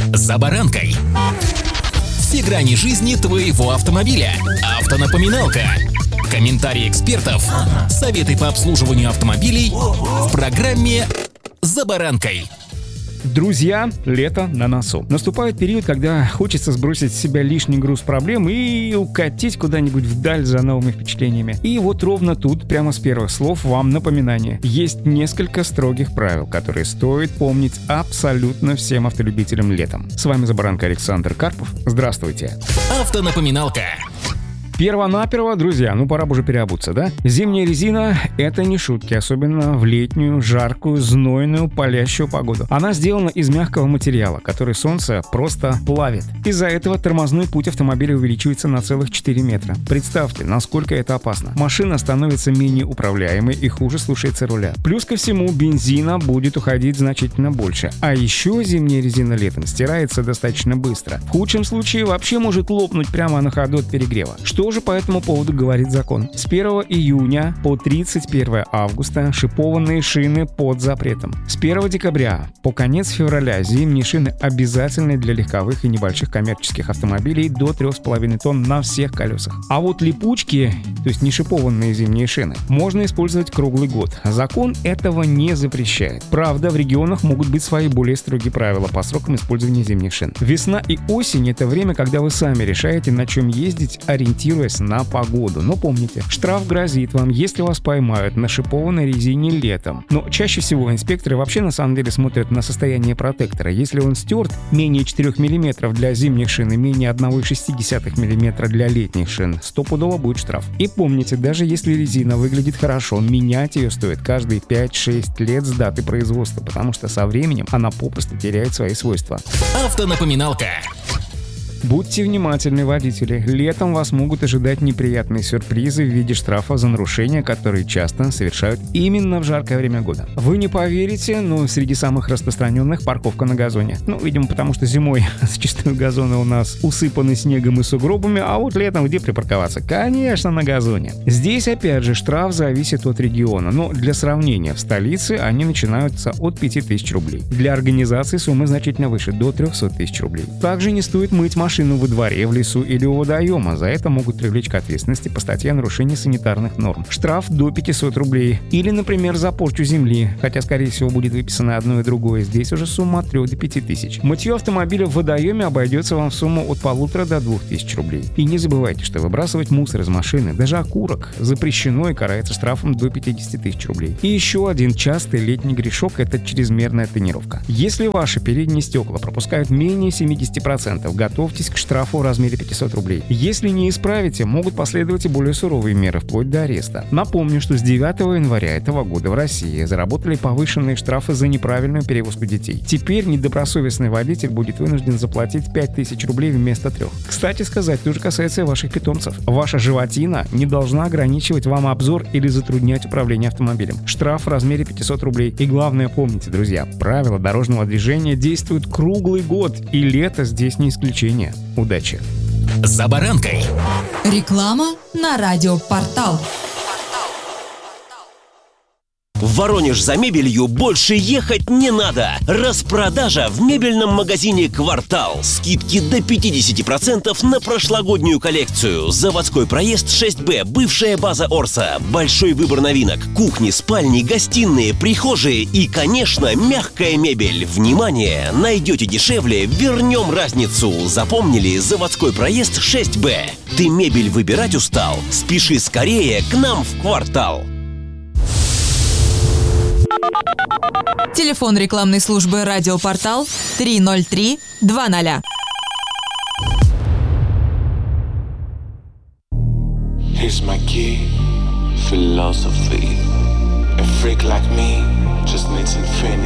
«За баранкой». Все грани жизни твоего автомобиля. Автонапоминалка. Комментарии экспертов. Советы по обслуживанию автомобилей в программе «За баранкой». Друзья, лето на носу. Наступает период, когда хочется сбросить с себя лишний груз проблем и укатить куда-нибудь вдаль за новыми впечатлениями. И вот ровно тут, прямо с первых слов, вам напоминание. Есть несколько строгих правил, которые стоит помнить абсолютно всем автолюбителям летом. С вами «За баранкой» Александр Карпов. Здравствуйте. Автонапоминалка. Перво-наперво, друзья, пора бы уже переобуться, да? Зимняя резина — это не шутки, особенно в летнюю, жаркую, знойную, палящую погоду. Она сделана из мягкого материала, который солнце просто плавит. Из-за этого тормозной путь автомобиля увеличивается на целых 4 метра. Представьте, насколько это опасно. Машина становится менее управляемой и хуже слушается руля. Плюс ко всему, бензина будет уходить значительно больше. А еще зимняя резина летом стирается достаточно быстро. В худшем случае вообще может лопнуть прямо на ходу от перегрева. Что же по этому поводу говорит закон? С 1 июня по 31 августа шипованные шины под запретом. С 1 декабря по конец февраля зимние шины обязательны для легковых и небольших коммерческих автомобилей до 3,5 тонн на всех колесах. А вот липучки, то есть не шипованные зимние шины, можно использовать круглый год. Закон этого не запрещает. Правда, в регионах могут быть свои более строгие правила по срокам использования зимних шин. Весна и осень — это время, когда вы сами решаете, на чем ездить, ориентируясь на погоду. Но помните, штраф грозит вам, если вас поймают на шипованной резине летом. Но чаще всего инспекторы вообще на самом деле смотрят на состояние протектора. Если он стерт менее 4 мм для зимних шин и менее 1,6 мм для летних шин, стопудово будет штраф. И помните, даже если резина выглядит хорошо, менять ее стоит каждые 5-6 лет с даты производства, потому что со временем она попросту теряет свои свойства. Автонапоминалка. Будьте внимательны, водители. Летом вас могут ожидать неприятные сюрпризы в виде штрафа за нарушения, которые часто совершают именно в жаркое время года. Вы не поверите, но среди самых распространенных парковка на газоне. Видимо, потому что зимой зачастую газоны у нас усыпаны снегом и сугробами, а вот летом где припарковаться? Конечно, на газоне. Здесь, опять же, штраф зависит от региона, но для сравнения, в столице они начинаются от 5000 рублей. Для организации суммы значительно выше, до 300 тысяч рублей. Также не стоит мыть машину во дворе, в лесу или у водоема. За это могут привлечь к ответственности по статье о нарушении санитарных норм. Штраф до 500 рублей. Или, например, за порчу земли, хотя, скорее всего, будет выписано одно и другое. Здесь уже сумма от 3 до 5 тысяч. Мытье автомобиля в водоеме обойдется вам в сумму от 1500 до 2000 рублей. И не забывайте, что выбрасывать мусор из машины, даже окурок, запрещено и карается штрафом до 50 тысяч рублей. И еще один частый летний грешок — это чрезмерная тонировка. Если ваши передние стекла пропускают менее 70%, готовьтесь к штрафу в размере 500 рублей. Если не исправите, могут последовать и более суровые меры, вплоть до ареста. Напомню, что с 9 января этого года в России заработали повышенные штрафы за неправильную перевозку детей. Теперь недобросовестный водитель будет вынужден заплатить 5000 рублей вместо 3. Кстати сказать, тоже касается и ваших питомцев. Ваша животина не должна ограничивать вам обзор или затруднять управление автомобилем. Штраф в размере 500 рублей. И главное, помните, друзья, правила дорожного движения действуют круглый год, и лето здесь не исключение. Удачи! «За баранкой». Реклама на радиопортал. В Воронеж за мебелью больше ехать не надо. Распродажа в мебельном магазине «Квартал». Скидки до 50% на прошлогоднюю коллекцию. Заводской проезд 6Б, бывшая база Орса. Большой выбор новинок. Кухни, спальни, гостиные, прихожие и, конечно, мягкая мебель. Внимание! Найдете дешевле, вернем разницу. Запомнили? Заводской проезд 6Б. Ты мебель выбирать устал? Спеши скорее к нам в «Квартал». Телефон рекламной службы «Радиопортал» 303 20. Here's my key, philosophy. A freak like me just needs infinity.